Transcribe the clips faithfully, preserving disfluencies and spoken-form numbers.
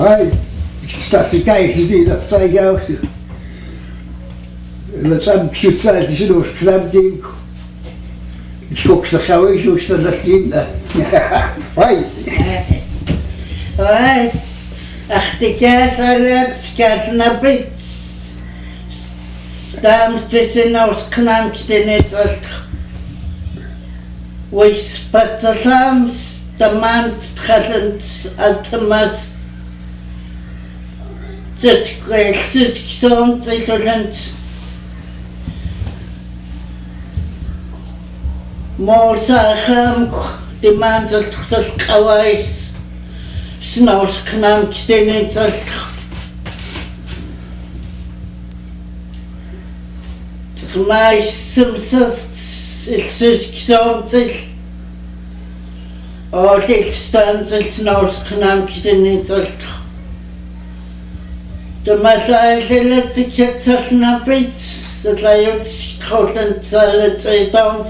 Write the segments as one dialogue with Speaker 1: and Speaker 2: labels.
Speaker 1: Ai, staat ze kijken, die dat zei ik ook. Dat zijn gezegd, die zijn ook knap ding. Ik kook de gauw eens, hoe staat dat in? Ai.
Speaker 2: Ai. Ach, die kaas uit, kaas naar bed. Daarom zitten als knamste net als. Wees patasams, de man stralend automat. Zet kwijt, gezond, gezond. Moosacham, die man zegt dat kawaii. S'nachts knamste net als. Maar soms is het gezond. Oh, dit stand is nou knamste niet als. De massaise let ik het zo snap iets. Dat hij het schoten zal het twee dans.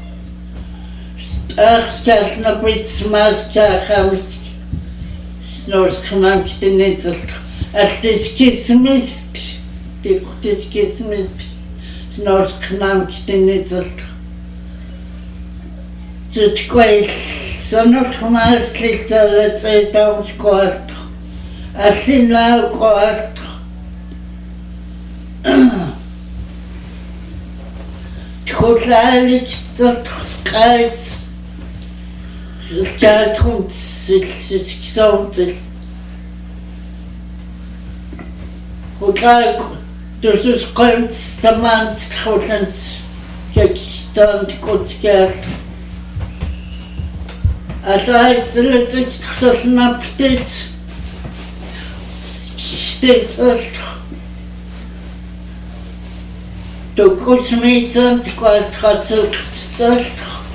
Speaker 2: Ach, ik snap iets, maar ik ga het. Nou knamste niet als. Als het kismis, dit is kismis. Nou knamste niet als. Het kwijt. Zo nog maar slecht zal het twee dans kort. Als je nou kort. Het goed eigenlijk dat krijgt. Het gaat goed, het is gezond. Goed eigenlijk, dus het komt de man goed en het stand goed gaat. Als hij het niet zo snapt dit, steeds als de kosmeten, de kwart gaat zo gesteld.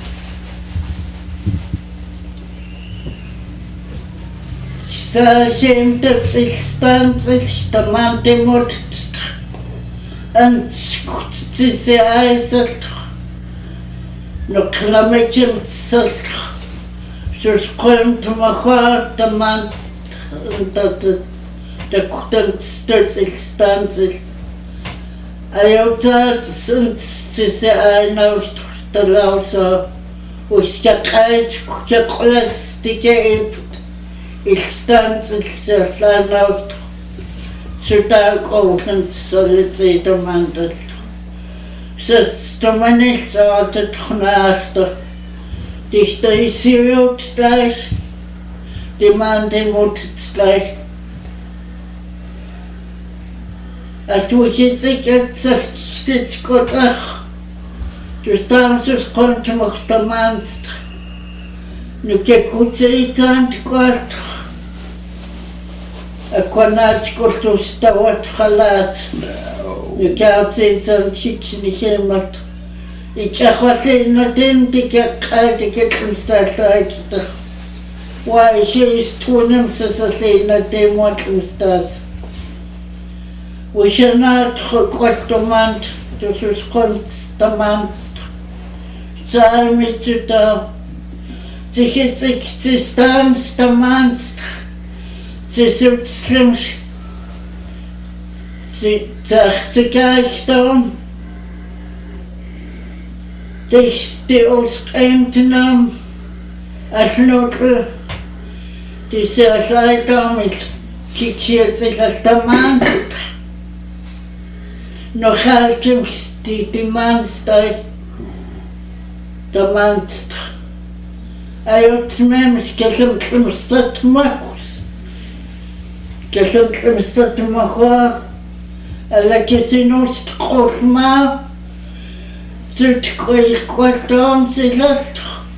Speaker 2: Ze zijn dat zich stand is, de man die moet en het is de ijzer, nog klammetje met zelt. Zoals komt maar gaat de man dat de de koeten stelt zich stand is. Hij ook dat ze ze een nou te lauzen. Hoe is je kijkt, je klas die je hebt. Ik stand is ze zijn nou zo daar komen zal het zijn de man dat. Ze staan niet zo altijd genaagd. Dichter is hier ook gleich, die man die moet het gleich. Als du jetzt jetzt zit goed ach, dus daarom zo komt je nog de maanst. Nu kijk goed ze iets aan het kwart. Ik kon uit kort dus dat wordt gelaat. Nu kijk ze iets aan het gietje niet helemaal. Ik zeg wat in het in, die kijk uit, ik heb hem staat uit. Waar je is toen hem ze ze in het in wat hem staat. We zijn uitgekort de maand, dus het komt de maand. Zijn met je daar. Ze gaat ik, ze staan de maand. Ze zult slim. Ze zegt ze kijkt dan. Dus die ons eend nam. Als notel. Die zei zij dan met kijk zich als de maand. Nog altijd die, die man staat, de man staat. Hij had me, ik heb hem klimstad te maken. Ik heb hem klimstad te maken. En ik heb ze nog te groot maken. Ze te kwijt kwart aan, ze zegt.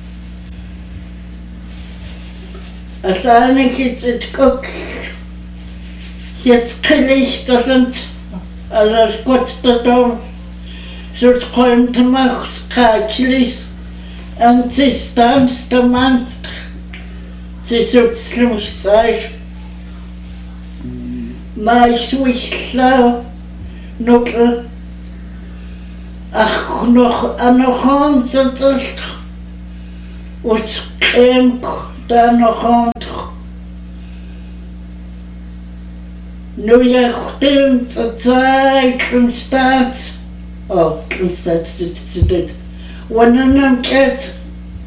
Speaker 2: Uiteindelijk is het ook. Jetzt gelicht, dat het. Als God dat dan zo komt mag schakelen en ze staan de man ze zo slim zijn. Maar ik zou nog ach nog aan nog aan zitten wat kemp daar nog aan Nu jag stem tsai krumstat. Oh, krumstat dit dit. Wanneer ket.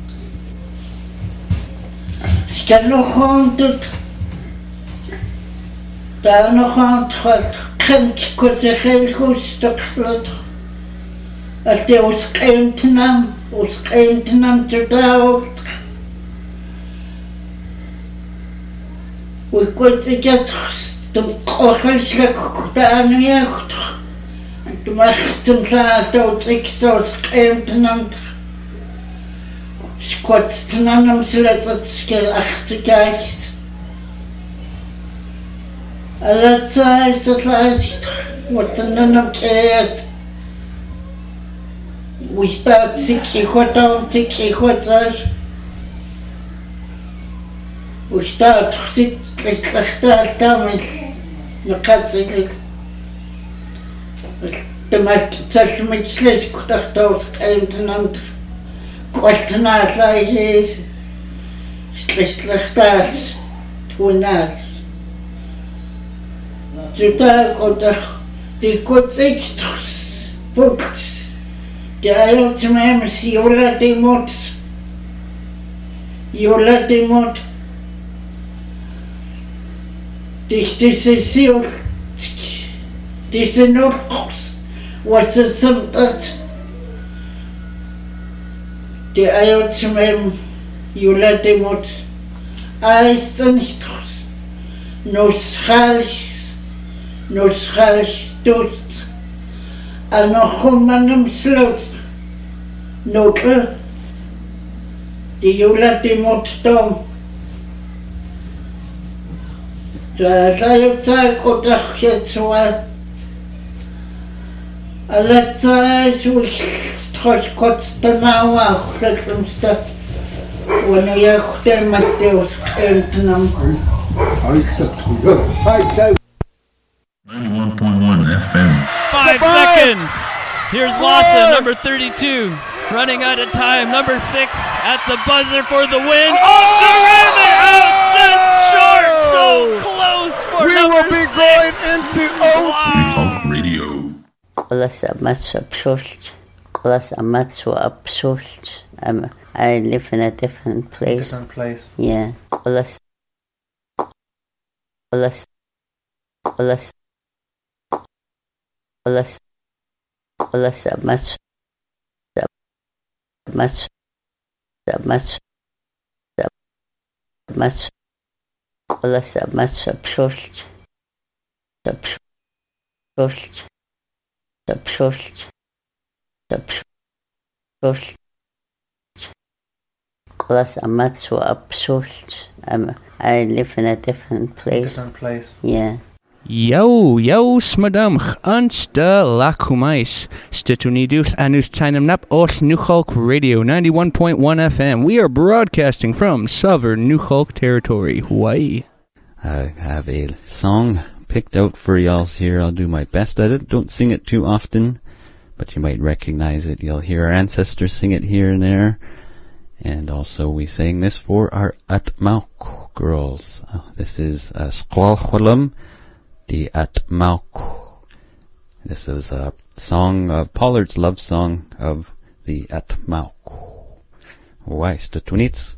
Speaker 2: Skal nog honderd. Daar nog honderd. Kent koze heel goed stuklet. Als die ons kent nam, ons kent nam te daalt. We konden het de kogellijk gedaan heeft. De machten zaten ik zoals kent nam. Skotsten nam zodat het skil achterkijkt. Alle tijd het lijst wordt er nog keert. We staat zich goed aan, zich goed zeg. We staat zich slecht aan met katsen. De meeste zelfs met slecht gedacht als een en kosten naar zij is. Slecht slecht uit, toen uit. Zodat komt er die kort echt boekt. De eiland met hem is Jola de Mot. Jola de Mot. Deze ziel, deze nog wat ze soms dat. De eiland met hem Jola de Mot. Hij is niet no schalig. No schalig dood. En nog om aan hem sloot. Noke. Die Jola die moet dan. Daar zei op tijd op dag je zo. Alle tijd zo straks kort de nou af. Dat is dat. Wanneer je goed met deels kent nam.
Speaker 1: Hij is dat goed. Fight
Speaker 3: ninety-one point one F M.
Speaker 4: Five seconds. Here's Lawson, number thirty-two, running out of time. Number six at the buzzer for the win. Oh, oh the rim it out just short. So close for
Speaker 5: we
Speaker 4: number
Speaker 5: will be
Speaker 4: six.
Speaker 5: going into O T.
Speaker 3: New Hope Radio.
Speaker 6: Qolas amatsu absult. Qolas amatsu absult. Um, I live in a different place.
Speaker 5: Different place.
Speaker 6: Yeah. Qolas. Qolas. Qolas. Qolas. Qolas amatsu. Amatsu. Amatsu. Amatsu. Qolas amatsu absult. Absult. Absult. Absult. Qolas amatsu absult. Um, I live in a different place.
Speaker 5: Different place.
Speaker 6: Yeah.
Speaker 7: Yo, yo, smadam, ansta lakumais, stitunidul anus tainam nap ol New Hulk Radio ninety-one point one F M. We are broadcasting from Southern New Hulk territory, Hawaii.
Speaker 8: I have a song picked out for y'all here. I'll do my best at it. Don't sing it too often, but you might recognize it. You'll hear our ancestors sing it here and there. And also we sang this for our Atmauk girls. Uh, this is uh, Squal Khwalam. The Atmauk. This is a song of Pollard's love song of the Atmauk. Why, Statunits?